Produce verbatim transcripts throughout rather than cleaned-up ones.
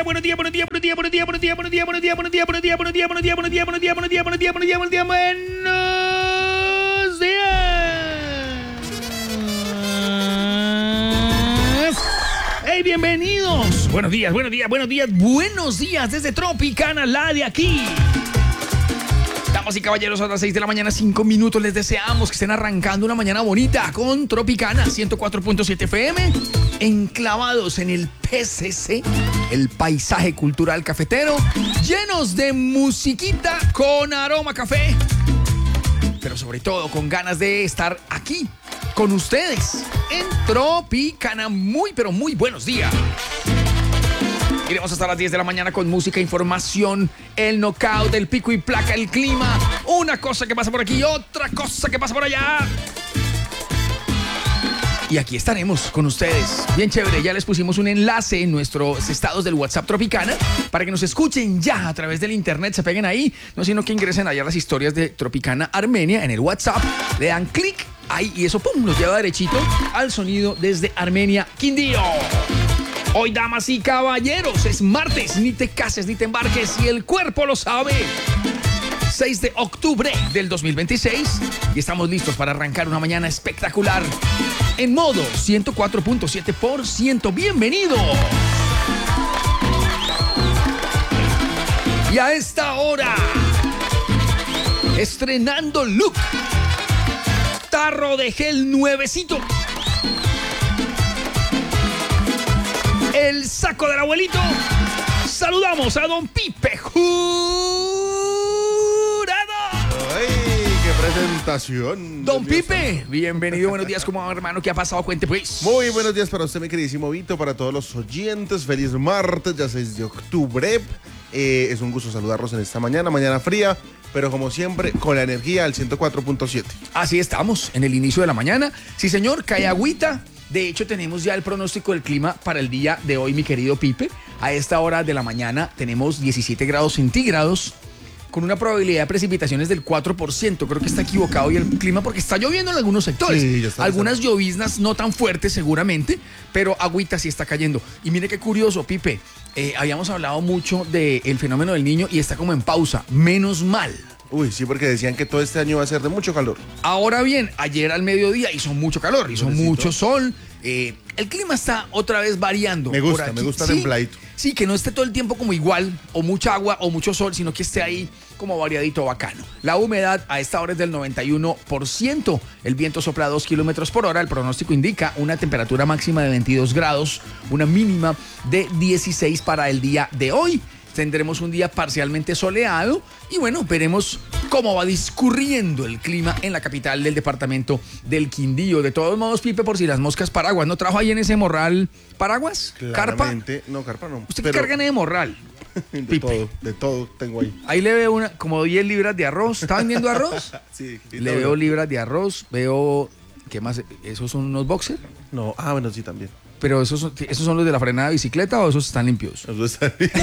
días, buenos días, buenos días, buenos días, buenos días, buenos días, buenos días, buenos días, buenos días, buenos días, buenos días, buenos días, buenos días, buenos días, buenos días, buenos días, buenos días, buenos días, buenos días. Hey, bienvenidos. Buenos días, buenos días, buenos días, buenos días desde Tropicana, la de aquí. Damas y caballeros, a las seis de la mañana, cinco minutos, les deseamos que estén arrancando una mañana bonita con Tropicana ciento cuatro punto siete F M, enclavados en el P C C, el paisaje cultural cafetero, llenos de musiquita con aroma café, pero sobre todo con ganas de estar aquí con ustedes en Tropicana. Muy, pero muy buenos días. Iremos hasta las diez de la mañana con música, información, el knockout, el pico y placa, el clima, una cosa que pasa por aquí, otra cosa que pasa por allá. Y aquí estaremos con ustedes. Bien chévere, ya les pusimos un enlace en nuestros estados del WhatsApp Tropicana para que nos escuchen ya a través del internet, se peguen ahí, no sino que ingresen allá a las historias de Tropicana Armenia en el WhatsApp, le dan clic ahí y eso pum, nos lleva derechito al sonido desde Armenia, Quindío. Hoy, damas y caballeros, es martes, ni te cases ni te embarques y el cuerpo lo sabe. seis de octubre del dos mil veintiséis y estamos listos para arrancar una mañana espectacular en modo ciento cuatro punto siete por ciento. Bienvenido. Y a esta hora, estrenando look, tarro de gel nuevecito, el saco del abuelito. Saludamos a don Pipe Jurado. ¡Ay, qué presentación! Don Pipe, bienvenido, buenos días, ¿cómo va, hermano? ¿Qué ha pasado? Cuente, pues. Muy buenos días para usted, mi queridísimo Vito, para todos los oyentes. Feliz martes, ya seis de octubre. Eh, es un gusto saludarlos en esta mañana, mañana fría, pero como siempre, con la energía al ciento cuatro punto siete. Así estamos, en el inicio de la mañana. Sí, señor, cae agüita. De hecho, tenemos ya el pronóstico del clima para el día de hoy, mi querido Pipe. A esta hora de la mañana tenemos diecisiete grados centígrados con una probabilidad de precipitaciones del cuatro por ciento. Creo que está equivocado hoy el clima porque está lloviendo en algunos sectores. Sí, ya está, Algunas está. lloviznas no tan fuertes seguramente, pero agüita sí está cayendo. Y mire qué curioso, Pipe. Eh, habíamos hablado mucho del fenómeno del Niño y está como en pausa. Menos mal. Uy, sí, porque decían que todo este año va a ser de mucho calor. Ahora bien, ayer al mediodía hizo mucho calor, hizo Pobrecito. mucho sol. Eh, el clima está otra vez variando. Me gusta, por aquí. me gusta Sí, templadito. Sí, que no esté todo el tiempo como igual, o mucha agua o mucho sol, sino que esté ahí como variadito, bacano. La humedad a esta hora es del noventa y uno por ciento. El viento sopla a dos kilómetros por hora. El pronóstico indica una temperatura máxima de veintidós grados, una mínima de dieciséis para el día de hoy. Tendremos un día parcialmente soleado y bueno, veremos cómo va discurriendo el clima en la capital del departamento del Quindío. De todos modos, Pipe, por si las moscas, paraguas. ¿No trajo ahí en ese morral paraguas? ¿Carpa? Claramente, no, carpa no. ¿Usted pero qué carga en ese morral? de Pipe. todo, de todo tengo ahí. Ahí le veo una, como diez libras de arroz. ¿Está vendiendo arroz? Sí. sí, Le no, veo no. libras de arroz, veo... ¿Qué más? ¿Esos son unos boxers? No, ah, bueno, sí, también. ¿Pero esos son, esos son los de la frenada de bicicleta o esos están limpios? Eso está limpio.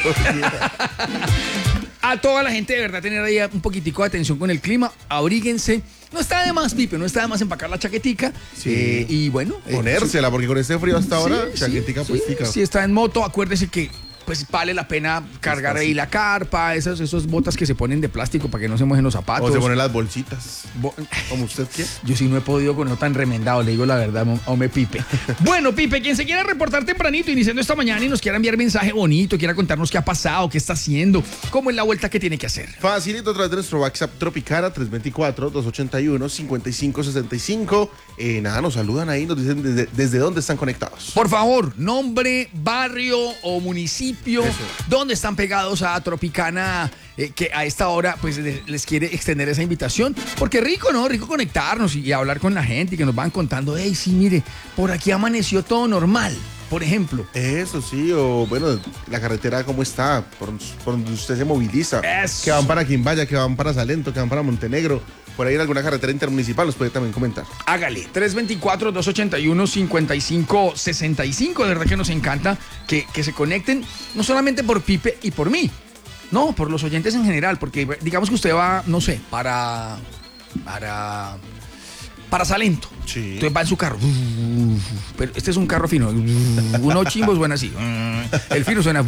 A toda la gente, de verdad, tener ahí un poquitico de atención con el clima, abríguense. No está de más, Pipe, no está de más empacar la chaquetica. Sí. Eh, y bueno. eh, Ponérsela, porque con este frío hasta ahora, sí, chaquetica sí, puestica. sí, si está en moto, acuérdese que pues vale la pena cargar ahí la carpa, esas, esas botas que se ponen de plástico para que no se mojen los zapatos. O se ponen las bolsitas, Bo- como usted quiere. Yo sí no he podido con eso tan remendado, le digo la verdad, hombre Pipe. Bueno, Pipe, quien se quiera reportar tempranito, iniciando esta mañana y nos quiera enviar mensaje bonito, quiera contarnos qué ha pasado, qué está haciendo, cómo es la vuelta que tiene que hacer. Facilito a través de nuestro WhatsApp Tropicana tres dos cuatro, dos ocho uno, cinco cinco seis cinco. Eh, nada, nos saludan ahí, nos dicen desde, desde dónde están conectados. Por favor, nombre, barrio o municipio, Eso. donde están pegados a Tropicana, eh, que a esta hora pues le- les quiere extender esa invitación, porque rico, ¿no? Rico conectarnos y, y hablar con la gente y que nos van contando, hey, sí, mire, por aquí amaneció todo normal, por ejemplo. Eso sí, o bueno, la carretera cómo está, por, por donde usted se moviliza. Eso. Que van para Quimbaya, que van para Salento, que van para Montenegro. Por ahí en alguna carretera intermunicipal nos puede también comentar. Hágale, tres dos cuatro, dos ocho uno, cinco cinco seis cinco. De verdad que nos encanta que, que se conecten, no solamente por Pipe y por mí, no, por los oyentes en general, porque digamos que usted va, no sé, para, para para Salento. Sí. Entonces va en su carro. Pero este es un carro fino. Uno chimbo suena así. El fino suena.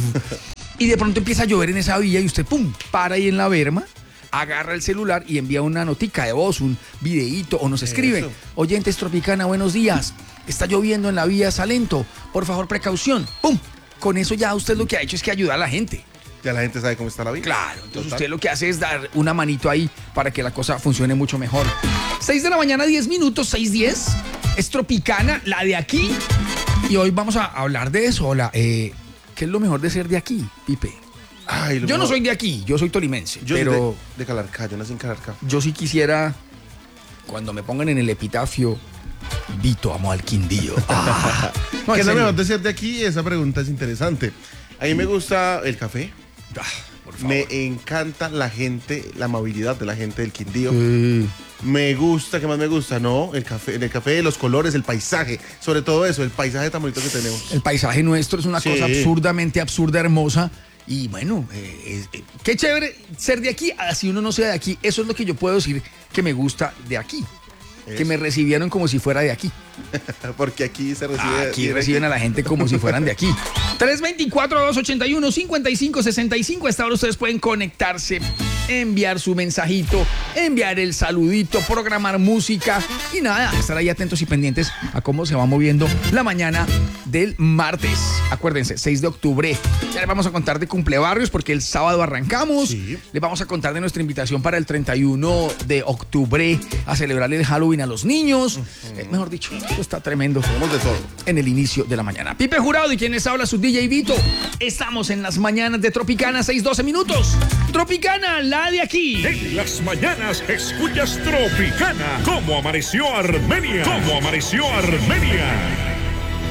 Y de pronto empieza a llover en esa vía y usted, pum, para ahí en la berma, agarra el celular y envía una notica de voz, un videíto o nos escribe. Eso. Oyentes Tropicana, buenos días. Está lloviendo en la vía Salento. Por favor, precaución. ¡Pum! Con eso ya usted lo que ha hecho es que ayuda a la gente. Ya la gente sabe cómo está la vida. Claro, entonces Total. usted lo que hace es dar una manito ahí para que la cosa funcione mucho mejor. seis de la mañana, diez minutos, seis diez. Es Tropicana, la de aquí. Y hoy vamos a hablar de eso. Hola, eh, ¿qué es lo mejor de ser de aquí, Pipe? Ay, lo Yo no mejor- soy de aquí, yo soy tolimense, Yo pero soy de, de Calarcá, yo nací en Calarcá. yo sí quisiera, cuando me pongan en el epitafio, Vito amo al Quindío. Ah, no, ¿Qué en es lo serio. mejor de ser de aquí? Esa pregunta es interesante. A mí me gusta el café. Ah, por favor. Me encanta la gente, la amabilidad de la gente del Quindío. Eh, Me gusta, ¿qué más me gusta? No, el café, el café, los colores, el paisaje. Sobre todo eso, el paisaje tan bonito que tenemos. El paisaje nuestro es una Sí. cosa absurdamente absurda, hermosa. Y bueno, eh, es- eh, qué chévere ser de aquí, así uno no sea de aquí. Eso es lo que yo puedo decir que me gusta de aquí. Que Eso. me recibieron como si fuera de aquí. Porque aquí se recibe. Aquí reciben a la gente como si fueran de aquí. tres veinticuatro, dos ochenta y uno, cincuenta y cinco sesenta y cinco. A esta hora ustedes pueden conectarse, enviar su mensajito, enviar el saludito, programar música y nada, estar ahí atentos y pendientes a cómo se va moviendo la mañana del martes. Acuérdense, seis de octubre. Ya les vamos a contar de cumplebarrios porque el sábado arrancamos. Sí. Les vamos a contar de nuestra invitación para el treinta y uno de octubre a celebrar el Halloween a los niños. Eh, mejor dicho, esto está tremendo Tenemos de todo. en el inicio de la mañana. Pipe Jurado y quienes habla su D J Vito. Estamos en las mañanas de Tropicana, seis doce minutos. Tropicana, la de aquí. En las mañanas escuchas Tropicana. ¿Cómo amaneció Armenia? ¿Cómo amaneció Armenia?